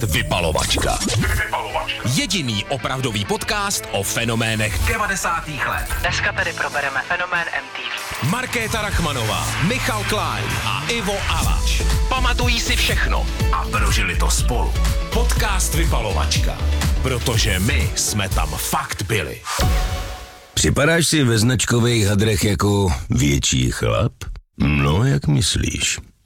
Vypalovačka. Jediný opravdový podcast o fenoménech 90. let. Dneska tady probereme fenomén MTV. Markéta Rachmanová, Michal Klein a Ivo Alač pamatují si všechno a prožili to spolu. Podcast Vypalovačka. Protože my jsme tam fakt byli. Připadáš si ve značkových hadrech jako větší chlap? No, jak myslíš?